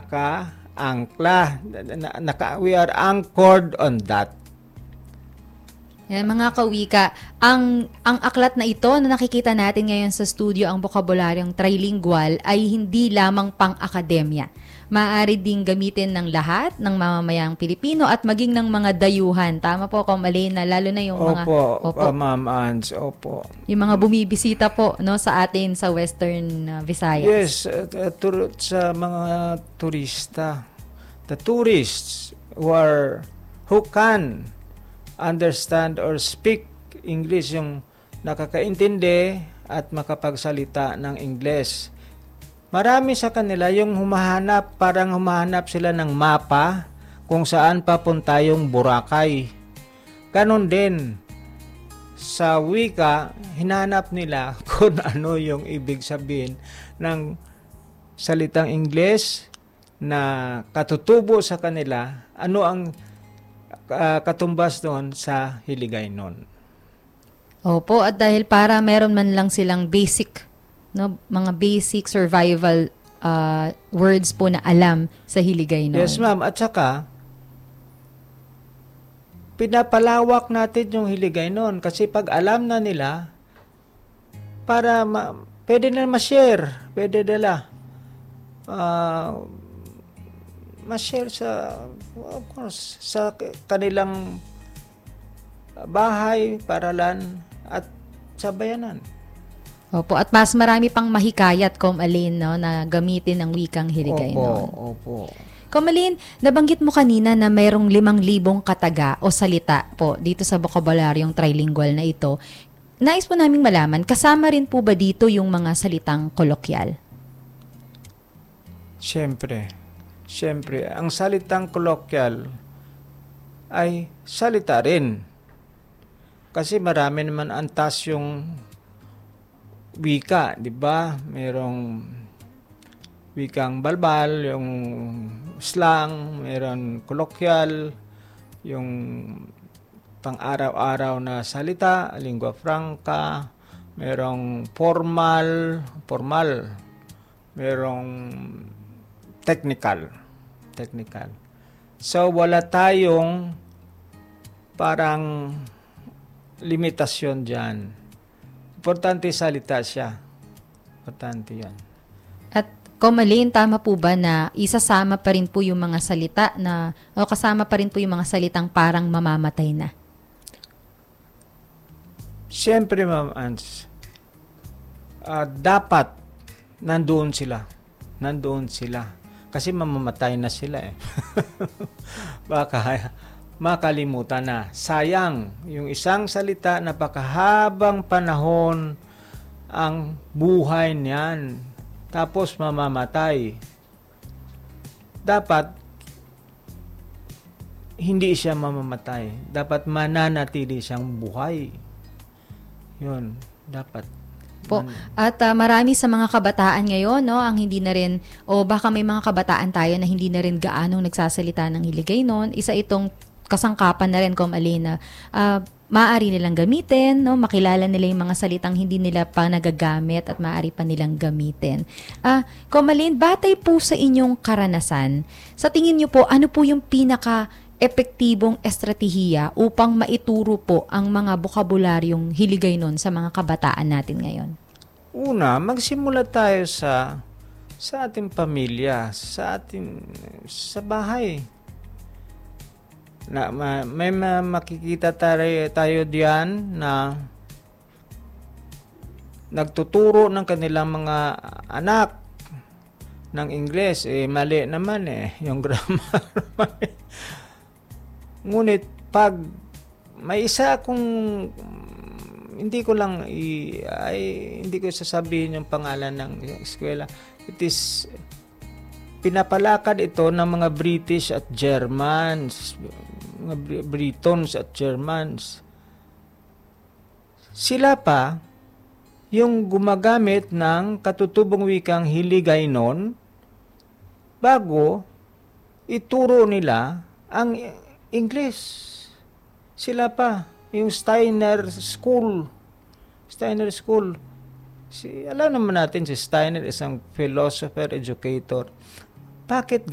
naka-angkla. We are anchored on that. Yan, mga kawika, ang aklat na ito na nakikita natin ngayon sa studio, ang bokabularyong trilingual, ay hindi lamang pang-akademya. Maaari ding gamitin ng lahat ng mamamayang Pilipino at maging ng mga dayuhan. Tama po, Alina, lalo na yung mga... Opo, Ma'am Ans, opo. Yung mga bumibisita po, no, sa atin sa Western Visayas. Yes, sa mga turista. The tourists who can understand or speak English, yung nakakaintindi at makapagsalita ng English. Marami sa kanila yung parang humahanap sila ng mapa kung saan papunta yung Boracay. Ganon din sa wika, hinanap nila kung ano yung ibig sabihin ng salitang English na katutubo sa kanila, ano ang katumbas doon sa Hiligaynon. Opo, at dahil para meron man lang silang basic, no, mga basic survival words po na alam sa Hiligaynon. Yes, ma'am. At saka, pinapalawak natin yung Hiligaynon kasi pag alam na nila, para pwede na ma-share, pwede nila ma-share of course, sa kanilang bahay, paralan, at sa bayanan. Opo, at mas marami pang mahikayat, Alin, no, na gamitin ang wikang Hiligaynon. Opo. Alin, nabanggit mo kanina na mayroong 5,000 kataga o salita po dito sa bokabularyong trilingual na ito. Nais po naming malaman, kasama rin po ba dito yung mga salitang kolokyal? Siyempre, ang salitang kolokyal ay salita rin. Kasi marami naman antas yung wika, di ba? Merong wikang balbal, yung slang, meron kolokyal, yung pang-araw-araw na salita, lingua franca, merong formal, merong technical. So, wala tayong parang limitasyon dyan. Importante salita siya. Importante yan. At Alin, tama po ba na isasama pa rin po yung mga salita o kasama pa rin po yung mga salitang parang mamamatay na? Siyempre, Ma'am Ans, dapat nandoon sila. Kasi mamamatay na sila eh. Baka makalimutan na. Sayang, yung isang salita, napakahabang panahon ang buhay niyan. Tapos mamamatay. Dapat hindi siya mamamatay. Dapat mananatili siyang buhay. Yun, dapat. Po. At marami sa mga kabataan ngayon, no, ang hindi na rin, o baka may mga kabataan tayo na hindi na rin gaanong nagsasalita ng Hiligaynon. Isa itong kasangkapan na rin, Alina, maaari nilang gamitin, no, makilala nila yung mga salitang hindi nila pa nagagamit at maaari pa nilang gamitin. Alin, batay po sa inyong karanasan, sa tingin niyo po, ano po yung pinaka-epektibong estratehiya upang maituro po ang mga bokabularyong Hiligaynon sa mga kabataan natin ngayon? Una, magsimula tayo sa ating pamilya, sa bahay. May makikita tayo diyan na nagtuturo ng kanilang mga anak ng Ingles. Mali naman yung grammar. Ngunit pag may isa akong hindi ko sasabihin yung pangalan ng eskwela. It is pinapalakad ito ng mga British at Germans, mga Britons at Germans. Sila pa yung gumagamit ng katutubong wikang Hiligaynon bago ituro nila ang English. Sila pa, yung Steiner School. Alam naman natin si Steiner isang philosopher, educator. Bakit